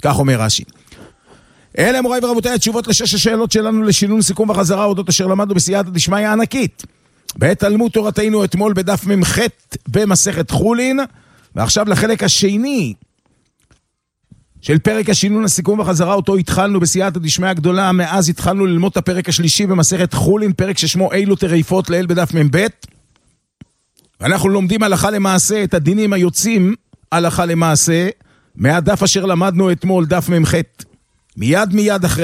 כך אומר רש"י. אלה מוריי ורבותיי התשובות לשש השאלות שלנו לשינון סיכום וחזרה אודות אשר למדנו בסייעתא דשמיא הענקית. בעת תלמוד תורתנו אתמול בדף ממ"ח במסכת חולין, ועכשיו לחלק השני של פרק השינון הסיכום וחזרה, אותו התחלנו בסייעתא דשמיא הגדולה, מאז התחלנו ללמוד את הפרק השלישי במסכת חולין, פרק ששמו אילו טרפות לאל בדף מ"ב, ואנחנו לומדים הלכה למעשה את הדינים היוצאים הלכה למעשה מהדף אשר למדנו אתמול, דף ממ"ח. מיד אחרי